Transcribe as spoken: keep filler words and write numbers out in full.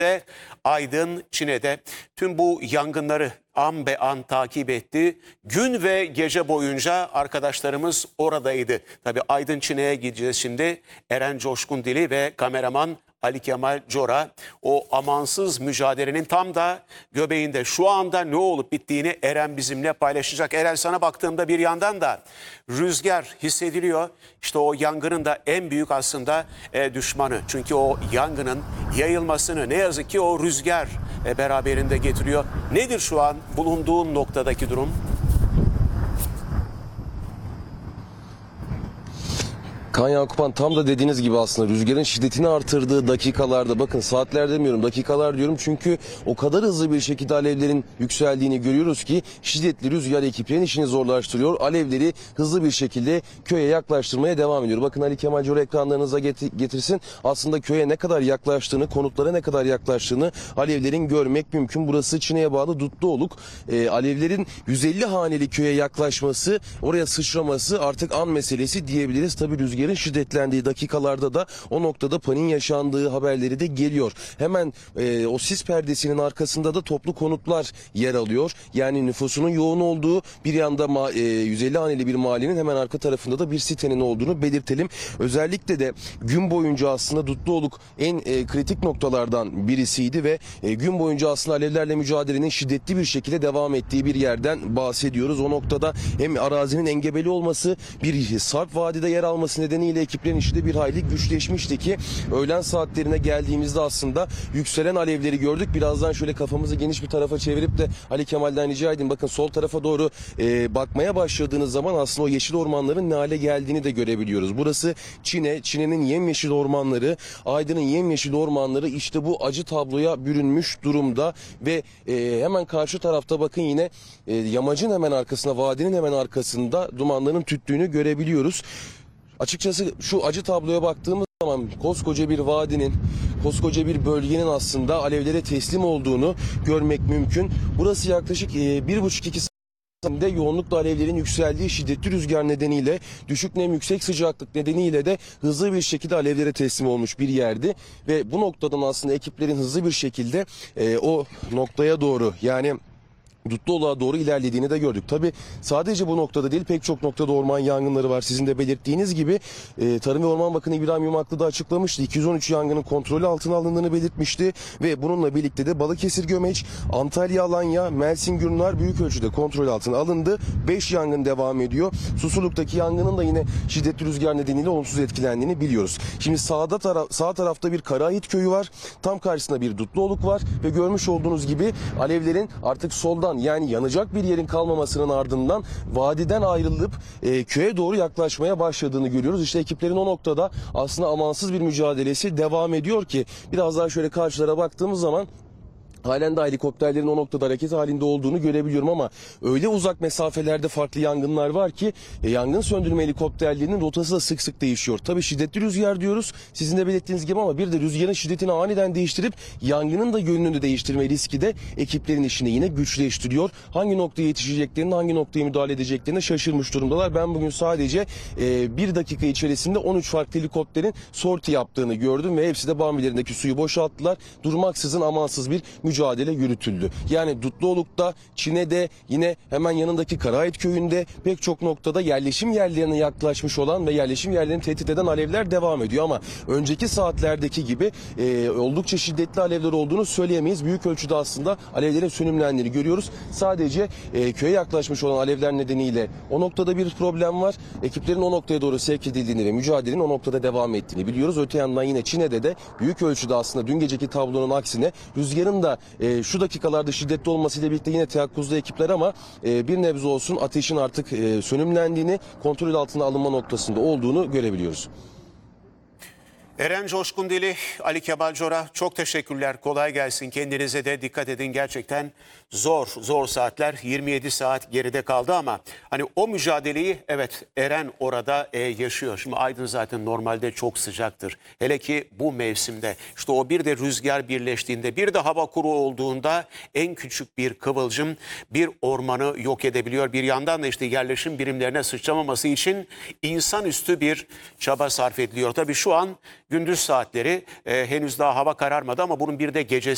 de Aydın, Çine'de tüm bu yangınları an be an takip etti. Gün ve gece boyunca arkadaşlarımız oradaydı. Tabii Aydın, Çine'ye gideceğiz şimdi. Eren Coşkundili ve kameraman Ali Kemal Cora o amansız mücadelenin tam da göbeğinde. Şu anda ne olup bittiğini Eren bizimle paylaşacak. Eren, sana baktığımda bir yandan da rüzgar hissediliyor. İşte o yangının da en büyük aslında e, düşmanı. Çünkü o yangının yayılmasını ne yazık ki o rüzgar e, beraberinde getiriyor. Nedir şu an bulunduğun noktadaki durum? Kaan Yakupan, tam da dediğiniz gibi aslında rüzgarın şiddetini artırdığı dakikalarda, bakın saatler demiyorum dakikalar diyorum, çünkü o kadar hızlı bir şekilde alevlerin yükseldiğini görüyoruz ki şiddetli rüzgar ekiplerin işini zorlaştırıyor. Alevleri hızlı bir şekilde köye yaklaştırmaya devam ediyor. Bakın Ali Kemal Cora ekranlarınıza getirsin. Aslında köye ne kadar yaklaştığını, konutlara ne kadar yaklaştığını alevlerin görmek mümkün. Burası Çine'ye bağlı Dutluoluk. E, alevlerin yüz elli haneli köye yaklaşması, oraya sıçraması artık an meselesi diyebiliriz. Tabii rüzgar Rüzgarın şiddetlendiği dakikalarda da o noktada panik yaşandığı haberleri de geliyor. Hemen e, o sis perdesinin arkasında da toplu konutlar yer alıyor. Yani nüfusunun yoğun olduğu bir yanda e, yüz elli haneli bir mahallenin hemen arka tarafında da bir sitenin olduğunu belirtelim. Özellikle de gün boyunca aslında Dutluoluk en e, kritik noktalardan birisiydi ve e, gün boyunca aslında alevlerle mücadelenin şiddetli bir şekilde devam ettiği bir yerden bahsediyoruz. O noktada hem arazinin engebeli olması, bir sarp vadide yer alması nedeniyle ekiplerin işi de bir hayli güçleşmişti ki öğlen saatlerine geldiğimizde aslında yükselen alevleri gördük. Birazdan şöyle kafamızı geniş bir tarafa çevirip de Ali Kemal'den rica edeyim. Bakın sol tarafa doğru e, bakmaya başladığınız zaman aslında o yeşil ormanların ne hale geldiğini de görebiliyoruz. Burası Çine, Çine'nin yemyeşil ormanları, Aydın'ın yemyeşil ormanları işte bu acı tabloya bürünmüş durumda ve e, hemen karşı tarafta bakın yine e, yamacın hemen arkasında, vadinin hemen arkasında dumanların tüttüğünü görebiliyoruz. Açıkçası şu acı tabloya baktığımız zaman koskoca bir vadinin, koskoca bir bölgenin aslında alevlere teslim olduğunu görmek mümkün. Burası yaklaşık bir buçuk iki saatinde yoğunlukla alevlerin yükseldiği şiddetli rüzgar nedeniyle, düşük nem, yüksek sıcaklık nedeniyle de hızlı bir şekilde alevlere teslim olmuş bir yerdi. Ve bu noktadan aslında ekiplerin hızlı bir şekilde e, o noktaya doğru, yani Dutluoluk'a doğru ilerlediğini de gördük. Tabi sadece bu noktada değil, pek çok noktada orman yangınları var. Sizin de belirttiğiniz gibi e, Tarım ve Orman Bakanı İbrahim Yumaklı da açıklamıştı. iki yüz on üç yangının kontrolü altına alındığını belirtmişti ve bununla birlikte de Balıkesir Gömeç, Antalya Alanya, Mersin Gürnar büyük ölçüde kontrol altına alındı. beş yangın devam ediyor. Susurluk'taki yangının da yine şiddetli rüzgar nedeniyle olumsuz etkilendiğini biliyoruz. Şimdi sağda tara sağ tarafta bir Karaahit köyü var. Tam karşısında bir Dutluoluk var ve görmüş olduğunuz gibi alevlerin artık soldan, yani yanacak bir yerin kalmamasının ardından vadiden ayrılıp e, köye doğru yaklaşmaya başladığını görüyoruz. İşte ekiplerin o noktada aslında amansız bir mücadelesi devam ediyor ki biraz daha şöyle karşılara baktığımız zaman halen de helikopterlerin o noktada hareket halinde olduğunu görebiliyorum ama öyle uzak mesafelerde farklı yangınlar var ki e, yangın söndürme helikopterlerinin rotası da sık sık değişiyor. Tabii şiddetli rüzgar diyoruz sizin de belirttiğiniz gibi ama bir de rüzgarın şiddetini aniden değiştirip yangının da yönünü de değiştirme riski de ekiplerin işini yine güçleştiriyor. Hangi noktaya yetişeceklerini, hangi noktaya müdahale edeceklerini şaşırmış durumdalar. Ben bugün sadece e, bir dakika içerisinde on üç farklı helikopterin sorti yaptığını gördüm ve hepsi de bambilerindeki suyu boşalttılar. Durmaksızın amansız bir mücadele yürütüldü. Yani Dutluoluk'ta, Çine'de, yine hemen yanındaki Karaahit köyünde pek çok noktada yerleşim yerlerine yaklaşmış olan ve yerleşim yerlerini tehdit eden alevler devam ediyor ama önceki saatlerdeki gibi e, oldukça şiddetli alevler olduğunu söyleyemeyiz. Büyük ölçüde aslında alevlerin sönümlendiğini görüyoruz. Sadece e, köye yaklaşmış olan alevler nedeniyle o noktada bir problem var. Ekiplerin o noktaya doğru sevk edildiğini ve mücadelenin o noktada devam ettiğini biliyoruz. Öte yandan yine Çine'de de büyük ölçüde aslında dün geceki tablonun aksine rüzgarın da E, şu dakikalarda şiddetli olmasıyla birlikte yine teyakkuzlu ekipler ama e, bir nebze olsun ateşin artık e, sönümlendiğini, kontrol altına alınma noktasında olduğunu görebiliyoruz. Eren Coşkundili, Ali Kemal Cora, çok teşekkürler. Kolay gelsin. Kendinize de dikkat edin. Gerçekten zor, zor saatler. yirmi yedi saat geride kaldı ama hani o mücadeleyi evet Eren orada e, yaşıyor. Şimdi Aydın zaten normalde çok sıcaktır. Hele ki bu mevsimde. İşte o bir de rüzgar birleştiğinde, bir de hava kuru olduğunda en küçük bir kıvılcım bir ormanı yok edebiliyor. Bir yandan da işte yerleşim birimlerine sıçramaması için insanüstü bir çaba sarf ediliyor. Tabii şu an gündüz saatleri, e, henüz daha hava kararmadı ama bunun bir de gecesi